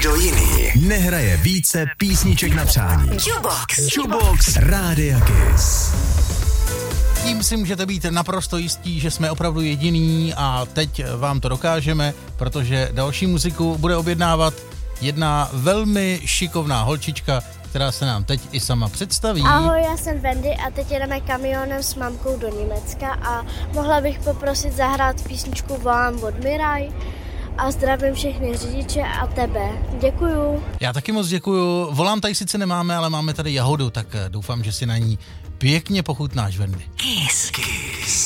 Nikdo jiný nehraje více písniček na přání. Jukebox Rádia Kiss. Tím si můžete být naprosto jistí, že jsme opravdu jediný a teď vám to dokážeme, protože další muziku bude objednávat jedna velmi šikovná holčička, která se nám teď i sama představí. Ahoj, já jsem Wendy a teď jedeme kamionem s mamkou do Německa a mohla bych poprosit zahrát písničku Volám od Miraj a zdravím všechny řidiče a tebe. Děkuju. Já taky moc děkuju. Volám tady sice nemáme, ale máme tady jahodu, tak doufám, že si na ní pěkně pochutnáš, Wendy. Kiss.